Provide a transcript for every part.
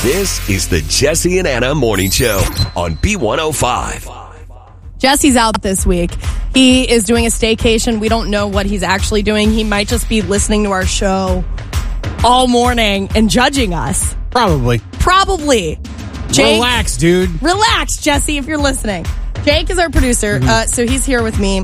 This is the Jesse and Anna Morning Show on B105. Jesse's out this week. He is doing a staycation. We don't know what he's actually doing. He might just be listening to our show all morning and judging us. Probably. Jake, Relax, dude. Relax, Jesse, if you're listening. Jake is our producer, so he's here with me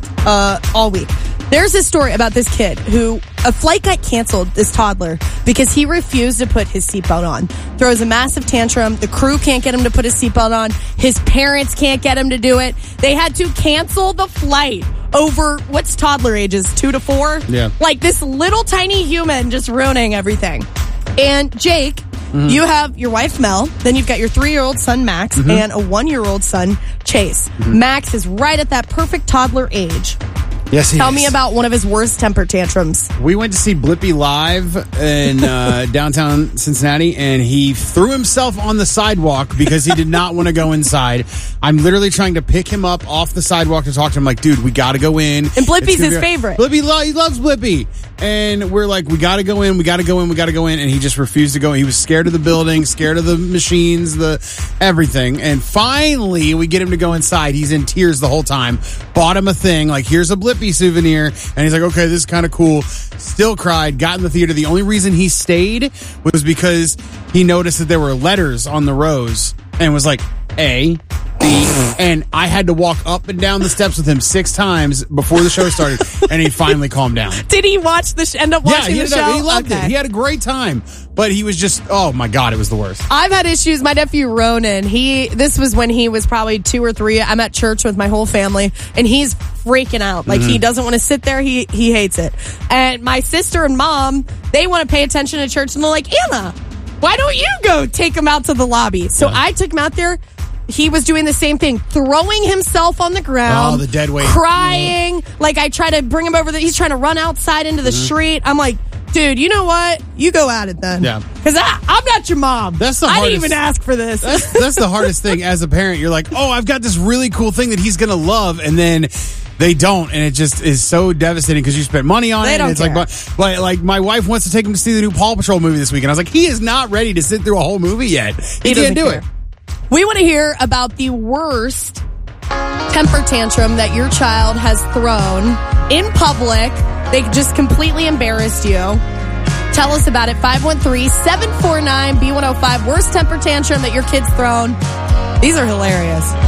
all week. There's this story about this kid who a flight got canceled, this toddler, because he refused to put his seatbelt on. Throws a massive tantrum. The crew can't get him to put his seatbelt on. His parents can't get him to do it. They had to cancel the flight over, what's toddler ages, 2 to 4? Yeah. Like this little tiny human just ruining everything. And Jake, you have your wife, Mel, then you've got your 3-year-old son, Max, and a 1-year-old son, Chase. Max is right at that perfect toddler age. Yes, he Tell is. me about one of his worst temper tantrums. We went to see Blippi live in downtown Cincinnati, and he threw himself on the sidewalk because he did not want to go inside. I'm literally trying to pick him up off the sidewalk to talk to him. Like, dude, we got to go in. And Blippi's his favorite. Blippi, he loves Blippi. And we're like, we got to go in, we got to go in, we got to go in. And he just refused to go. He was scared of the building, scared of the machines, the everything. And finally, we get him to go inside. He's in tears the whole time. Bought him a thing, like, here's a Blippi souvenir. And he's like, okay, this is kind of cool. Still cried, got in the theater. The only reason he stayed was because he noticed that there were letters on the rows and was like, A, B, and I had to walk up and down the steps with him 6 times before the show started, and he finally calmed down. Did he watch end up watching the show? He loved it. He had a great time, but he was just, oh my God, it was the worst. I've had issues. My nephew Ronan, this was when he was probably 2 or 3. I'm at church with my whole family, and he's freaking out. Like, he doesn't want to sit there. He hates it. And my sister and mom, they want to pay attention to church, and they're like, Anna, why don't you go take him out to the lobby? So I took him out there. He was doing the same thing, throwing himself on the ground. Oh, the dead weight. Crying. Like, I try to bring him over he's trying to run outside into the street. I'm like, dude, you know what? You go at it then. Yeah. Because I'm not your mom. That's the I hardest. didn't even ask for this. That's the hardest thing as a parent. You're like, oh, I've got this really cool thing that he's going to love. And then they don't. And it just is so devastating because you spent money on it. Don't and it's care. like my wife wants to take him to see the new Paw Patrol movie this week. And I was like, he is not ready to sit through a whole movie yet. He can't do it. We want to hear about the worst temper tantrum that your child has thrown in public. They just completely embarrassed you. Tell us about it. 513-749-B105. Worst temper tantrum that your kid's thrown. These are hilarious.